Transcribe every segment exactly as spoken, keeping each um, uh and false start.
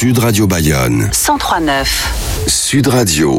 Sud Radio Bayonne. cent trois neuf. Sud Radio.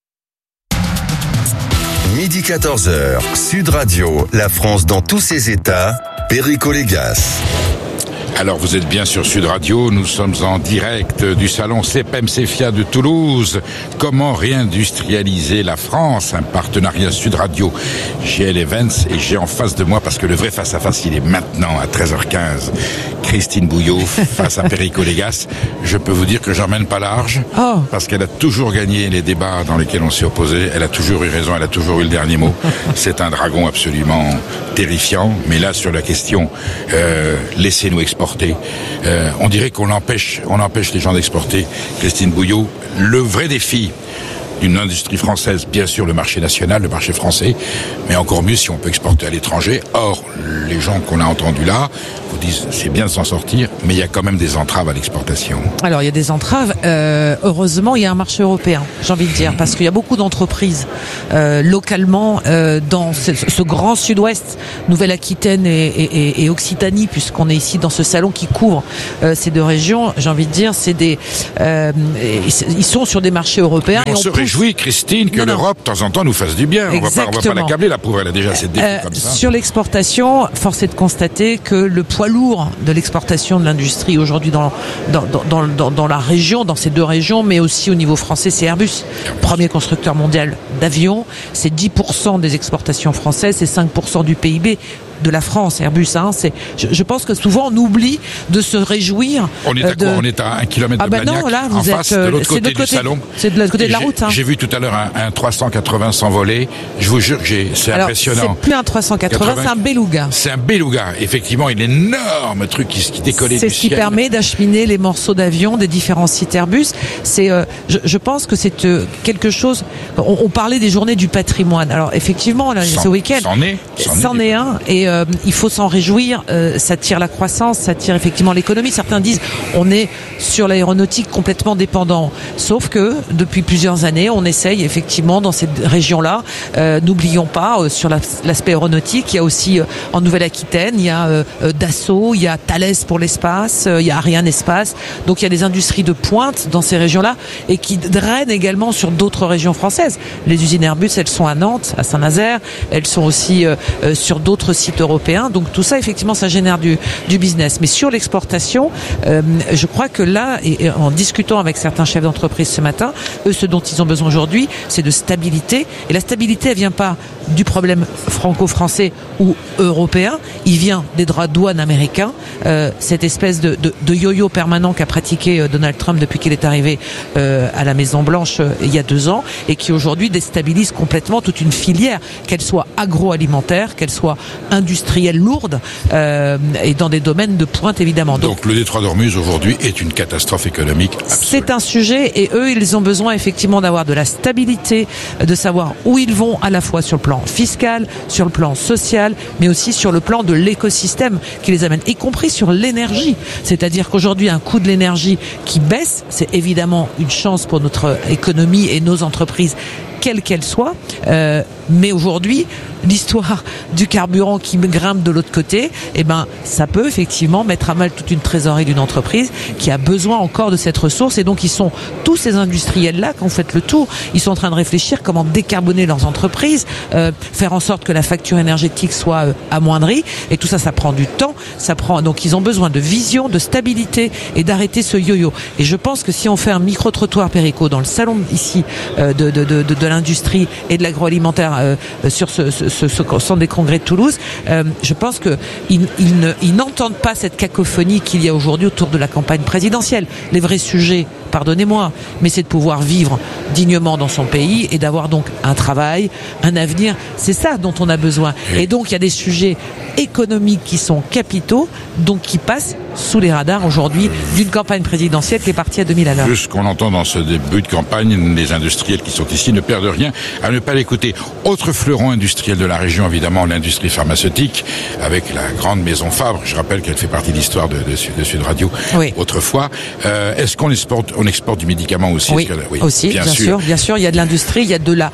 Midi quatorze heures, Sud Radio, la France dans tous ses états, Perico Légas. Alors vous êtes bien sur Sud Radio, nous sommes en direct du salon CEPEM CEFIA de Toulouse. Comment réindustrialiser la France? Un partenariat Sud Radio, G L Events, et j'ai en face de moi, parce que le vrai face à face il est maintenant à treize heures quinze, Christine Bouillot face à Perico Légas. Je peux vous dire que j'emmène pas large, oh. parce qu'elle a toujours gagné les débats dans lesquels on s'est opposé, elle a toujours eu raison, elle a toujours eu le dernier mot. C'est un dragon absolument terrifiant, mais là sur la question euh, laissez-nous exporter. Euh, on dirait qu'on empêche, on empêche les gens d'exporter. Christine Bouillot, le vrai défi d'une industrie française, bien sûr le marché national, le marché français, mais encore mieux si on peut exporter à l'étranger. Or, les gens qu'on a entendus là vous disent c'est bien de s'en sortir, mais il y a quand même des entraves à l'exportation. Alors il y a des entraves. Euh, heureusement, il y a un marché européen, j'ai envie de dire, parce qu'il y a beaucoup d'entreprises euh, localement euh, dans ce, ce grand sud-ouest, Nouvelle-Aquitaine et, et, et Occitanie, puisqu'on est ici dans ce salon qui couvre euh, ces deux régions. J'ai envie de dire, c'est des, euh, ils sont sur des marchés européens. Mais on, et on se pousse... réjouit, Christine, que non, l'Europe, de temps en temps, nous fasse du bien. Exactement. On va pas, on va pas l'accabler, la pauvre, elle a déjà cette défi euh, comme ça. Sur l'exportation, force est de constater que le poids lourd de l'exportation de l'industrie aujourd'hui dans, dans, dans, dans, dans la région, dans ces deux régions, mais aussi au niveau français, c'est Airbus. Premier constructeur mondial d'avions, c'est dix pour cent des exportations françaises, c'est cinq pour cent du P I B de la France, Airbus. Hein, c'est, je, je pense que souvent on oublie de se réjouir. On est à de... quoi? On est à un kilomètre ah de ben Blagnac, non, là, vous en êtes, face, de l'autre côté, côté du salon. C'est de l'autre côté de la route. Hein. J'ai vu tout à l'heure un, un trois cent quatre-vingts s'envoler. Je vous jure que j'ai, c'est Alors, impressionnant. C'est plus un trois cent quatre-vingts, c'est un beluga. C'est un beluga. Effectivement, il est énorme truc qui, qui décollait du ciel. C'est ce qui permet d'acheminer les morceaux d'avion des différents sites Airbus. C'est, euh, je, je pense que c'est euh, quelque chose. On, on parlait des journées du patrimoine. Alors effectivement, là, ce week-end, c'en est, c'en, c'en est, est un, et euh, il faut s'en réjouir. Euh, ça tire la croissance, ça tire effectivement l'économie. Certains disent on est sur l'aéronautique complètement dépendant. Sauf que depuis plusieurs années, on essaye effectivement dans cette région-là. Euh, n'oublions pas euh, sur la, l'aspect aéronautique, il y a aussi euh, en Nouvelle-Aquitaine, il y a euh, euh, Dassault, il y a Thales pour l'espace, euh, il y a Ariane Espace. Donc il y a des industries de pointe dans ces régions-là et qui drainent également sur d'autres régions françaises. Les usines Airbus, elles sont à Nantes, à Saint-Nazaire, elles sont aussi euh, euh, sur d'autres sites européens. Donc tout ça, effectivement, ça génère du, du business. Mais sur l'exportation, euh, je crois que là, et, et en discutant avec certains chefs d'entreprise ce matin, eux, ce dont ils ont besoin aujourd'hui, c'est de stabilité. Et la stabilité, elle vient pas du problème franco-français ou européen, il vient des droits de douane américains, euh, cette espèce de, de, de yo-yo permanent qu'a pratiqué euh, Donald Trump depuis qu'il est arrivé euh, à la Maison-Blanche euh, il y a deux ans, et qui aujourd'hui déstabilise complètement toute une filière, qu'elle soit agroalimentaire, qu'elle soit industrielle lourde, euh, et dans des domaines de pointe évidemment. Donc, Donc le détroit d'Ormuz aujourd'hui est une catastrophe économique absolue. C'est un sujet, et eux, ils ont besoin effectivement d'avoir de la stabilité, de savoir où ils vont à la fois sur le plan fiscal, sur le plan social, mais aussi sur le plan de l'écosystème qui les amène, y compris sur l'énergie. C'est-à-dire qu'aujourd'hui, un coût de l'énergie qui baisse, c'est évidemment une chance pour notre économie et nos entreprises, quelle qu'elle soit, euh, mais aujourd'hui, l'histoire du carburant qui me grimpe de l'autre côté, eh ben, ça peut effectivement mettre à mal toute une trésorerie d'une entreprise qui a besoin encore de cette ressource. Et donc, ils sont, tous ces industriels-là, quand vous faites le tour, ils sont en train de réfléchir comment décarboner leurs entreprises, euh, faire en sorte que la facture énergétique soit euh, amoindrie. Et tout ça, ça prend du temps. Ça prend, donc, ils ont besoin de vision, de stabilité et d'arrêter ce yo-yo. Et je pense que si on fait un micro-trottoir Perico dans le salon ici euh, de, de, de, de, de l'industrie et de l'agroalimentaire euh, sur ce, ce, ce, ce centre des congrès de Toulouse, euh, je pense qu'ils ils ne, ils n'entendent pas cette cacophonie qu'il y a aujourd'hui autour de la campagne présidentielle. Les vrais sujets, pardonnez-moi, mais c'est de pouvoir vivre dignement dans son pays et d'avoir donc un travail, un avenir. C'est ça dont on a besoin. Et donc il y a des sujets économiques qui sont capitaux, donc qui passent sous les radars aujourd'hui d'une campagne présidentielle qui est partie à deux mille à l'heure. Juste ce qu'on entend dans ce début de campagne, les industriels qui sont ici ne perdent rien à ne pas l'écouter. Autre fleuron industriel de la région, évidemment, l'industrie pharmaceutique, avec la grande maison Fabre. Je rappelle qu'elle fait partie de l'histoire de, de, de Sud Radio oui. autrefois. Euh, est-ce qu'on exporte, on exporte du médicament aussi? Oui, oui aussi, bien, bien sûr. sûr. Bien sûr, il y a de l'industrie, il y a de la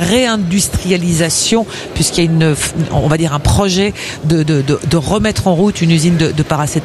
réindustrialisation, puisqu'il y a une, on va dire, un projet de, de, de, de remettre en route une usine de, de paracétamol. Il y a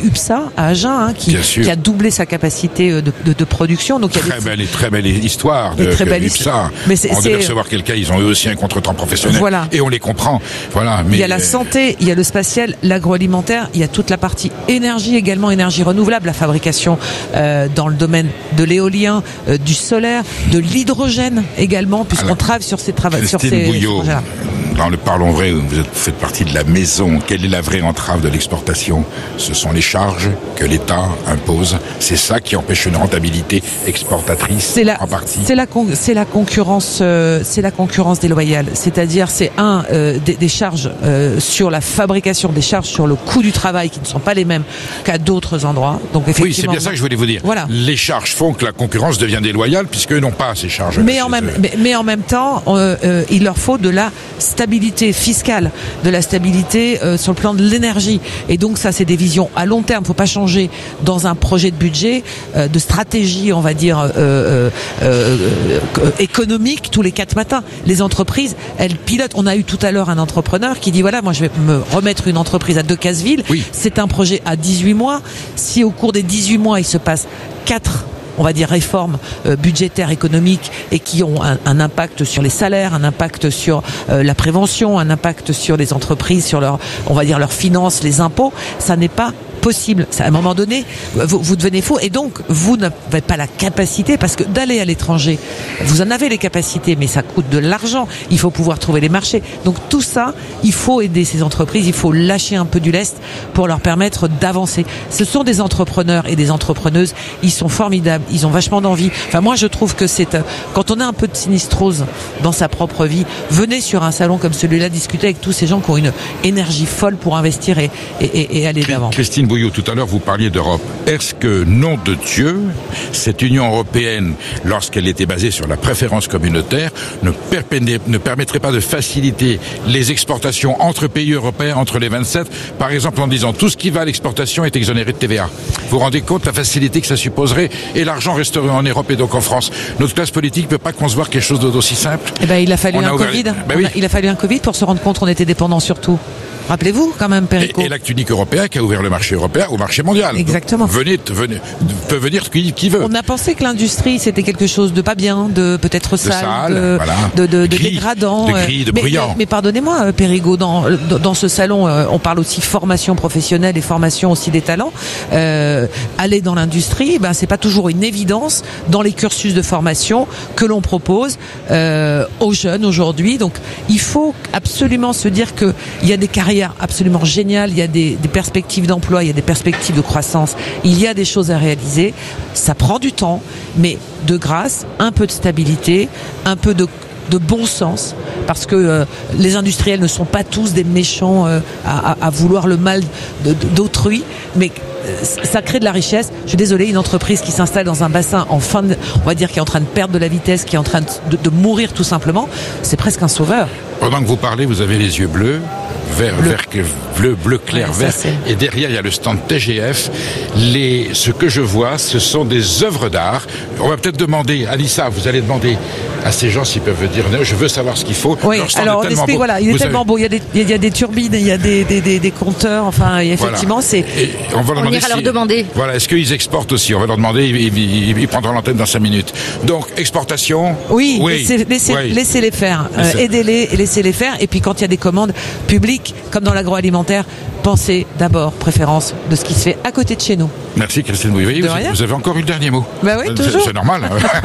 UPSA à Agen, hein, qui, qui a doublé sa capacité de, de, de production. Donc, il y a très des... belle et très belle histoire de, très de belle UPSA. Mais c'est, on c'est... devait recevoir quelqu'un, ils ont eux aussi un contretemps professionnel. Voilà. Et on les comprend. Voilà. Mais il y a la santé, il y a le spatial, l'agroalimentaire, il y a toute la partie énergie également, énergie renouvelable, la fabrication euh, dans le domaine de l'éolien, euh, du solaire, de l'hydrogène également, puisqu'on Alors, travaille sur ces travaux. Sur ces Bouillot, dans le Parlons Vrai, vous êtes, faites partie de la maison. Quelle est la vraie entrave de l'exportation? Ce sont les charges que l'État impose. C'est ça qui empêche une rentabilité exportatrice c'est la, en partie. C'est la, con, c'est la concurrence, euh, c'est la concurrence déloyale. C'est-à-dire, c'est un euh, des, des charges euh, sur la fabrication, des charges sur le coût du travail qui ne sont pas les mêmes qu'à d'autres endroits. Donc effectivement. Oui, c'est bien ça que je voulais vous dire. Voilà. Les charges font que la concurrence devient déloyale puisqu'eux n'ont pas ces charges. Mais en même, mais, mais en même temps, euh, euh, il leur faut de la stabilité fiscale, de la stabilité euh, sur le plan de l'énergie. Et donc ça, c'est des visions à long terme. Il ne faut pas changer dans un projet de budget, euh, de stratégie, on va dire, euh, euh, euh, euh, économique tous les quatre matins. Les entreprises, elles pilotent. On a eu tout à l'heure un entrepreneur qui dit, voilà, moi je vais me remettre une entreprise à Decazeville. Oui. C'est un projet à dix-huit mois. Si au cours des dix-huit mois, il se passe quatre on va dire réformes euh, budgétaires, économiques et qui ont un, un impact sur les salaires, un impact sur euh, la prévention, un impact sur les entreprises, sur leur, on va dire leurs finances, les impôts, ça n'est pas possible. À un moment donné, vous, vous devenez fou et donc vous n'avez pas la capacité parce que d'aller à l'étranger, vous en avez les capacités, mais ça coûte de l'argent. Il faut pouvoir trouver les marchés. Donc tout ça, il faut aider ces entreprises, il faut lâcher un peu du lest pour leur permettre d'avancer. Ce sont des entrepreneurs et des entrepreneuses, ils sont formidables, ils ont vachement d'envie. Enfin moi je trouve que c'est quand on a un peu de sinistrose dans sa propre vie, venez sur un salon comme celui-là discuter avec tous ces gens qui ont une énergie folle pour investir et, et, et aller de l'avant. Christine Bouillot, tout à l'heure vous parliez d'Europe. Est-ce que, nom de Dieu, cette Union européenne, lorsqu'elle était basée sur la préférence communautaire, ne, ne permettrait pas de faciliter les exportations entre pays européens, entre les vingt-sept, par exemple en disant tout ce qui va à l'exportation est exonéré de T V A. Vous vous rendez compte de la facilité que ça supposerait et l'argent resterait en Europe et donc en France. Notre classe politique ne peut pas concevoir quelque chose d'aussi simple. Eh ben, il a fallu on un a Covid. Ben oui. a, il a fallu un Covid pour se rendre compte qu'on était dépendant surtout. Rappelez-vous quand même, Perico. Et, et l'acte unique européen qui a ouvert le marché européen au marché mondial. Exactement. Donc, venez, venez, peut venir qui, qui veut. On a pensé que l'industrie c'était quelque chose de pas bien, de peut-être sale, de, sale, de, voilà. de, de, de gris, dégradant, de gris, de mais, bruyant. Mais, mais pardonnez-moi, Perico, dans, dans ce salon, on parle aussi formation professionnelle et formation aussi des talents. Euh, aller dans l'industrie, ben c'est pas toujours une évidence dans les cursus de formation que l'on propose euh, aux jeunes aujourd'hui. Donc, il faut absolument se dire que il y a des carrières absolument génial, il y a des, des perspectives d'emploi, il y a des perspectives de croissance, il y a des choses à réaliser, ça prend du temps, mais de grâce, un peu de stabilité, un peu de, de bon sens, parce que euh, les industriels ne sont pas tous des méchants euh, à, à, à vouloir le mal de, de, d'autrui, mais ça crée de la richesse. Je suis désolée, une entreprise qui s'installe dans un bassin en fin de, on va dire, qui est en train de perdre de la vitesse, qui est en train de, de, de mourir tout simplement, c'est presque un sauveur. Pendant que vous parlez, vous avez les yeux bleus, vert, bleu, vert, bleu, bleu clair, ouais, vert, ça, et derrière il y a le stand T G F. Les, ce que je vois, ce sont des œuvres d'art. On va peut-être demander, Alissa, vous allez demander à ces gens s'ils peuvent dire, je veux savoir ce qu'il faut. Oui, alors on explique, voilà, il est vous tellement avez... beau, il y a des, il y a des turbines, il y a des, des, des, des compteurs, enfin, effectivement, voilà. c'est. Et on va leur on ira si, leur demander. Voilà, est-ce qu'ils exportent aussi? On va leur demander, ils, ils, ils prendront l'antenne dans cinq minutes. Donc, exportation. Oui, oui. Laissez, laissez, oui. laissez-les faire, euh, aidez-les et laissez-les faire. Et puis quand il y a des commandes publiques, comme dans l'agroalimentaire, pensez d'abord préférence de ce qui se fait à côté de chez nous. Merci Christine Bouillot. Vous, vous avez encore eu le dernier mot. Bah oui, toujours. C'est, c'est normal.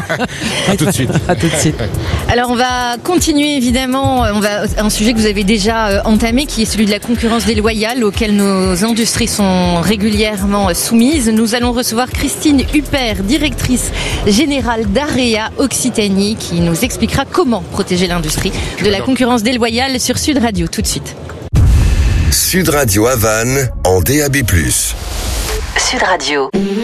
À tout de suite. À tout de suite. Alors on va continuer évidemment. On va un sujet que vous avez déjà entamé, qui est celui de la concurrence déloyale auquel nos industries sont régulièrement soumises. Nous allons recevoir Christine Huppert, directrice générale d'Area Occitanie, qui nous expliquera comment protéger l'industrie de la concurrence déloyale sur Sud Radio. Tout de suite. Sud Radio Havane en D A B plus. Sud Radio.